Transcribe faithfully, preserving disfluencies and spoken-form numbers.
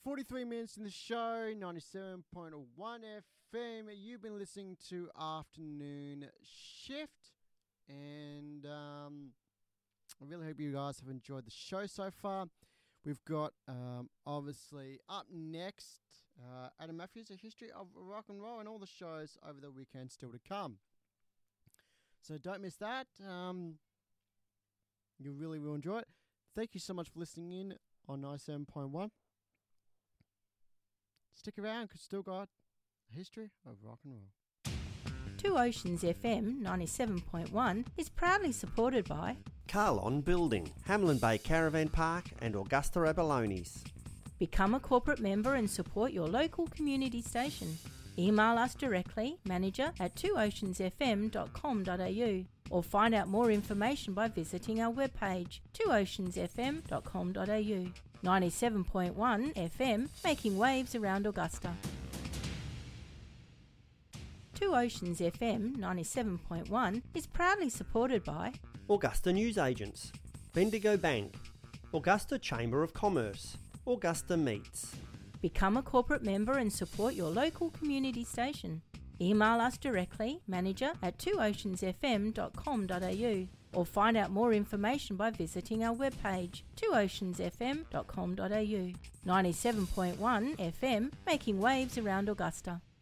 forty-three minutes in the show, ninety-seven point one F M. You've been listening to Afternoon Shift, and um, I really hope you guys have enjoyed the show so far. We've got, um, obviously, up next, uh, Adam Matthews, A History of Rock and Roll, and all the shows over the weekend still to come. So don't miss that. Um, you really will enjoy it. Thank you so much for listening in on ninety-seven point one. Stick around because still got A History of Rock and Roll. Two Oceans F M ninety-seven point one is proudly supported by Carlon Building, Hamlin Bay Caravan Park and Augusta Abalones. Become a corporate member and support your local community station. Email us directly, manager at two oceans f m dot com dot a u, or find out more information by visiting our webpage two oceans f m dot com dot a u. ninety-seven point one F M, making waves around Augusta. Two Oceans F M ninety-seven point one is proudly supported by Augusta News Agents, Bendigo Bank, Augusta Chamber of Commerce, Augusta Meats. Become a corporate member and support your local community station. Email us directly, manager at two oceans f m dot com dot a u, or find out more information by visiting our webpage two oceans f m dot com dot a u. ninety-seven point one F M, making waves around Augusta.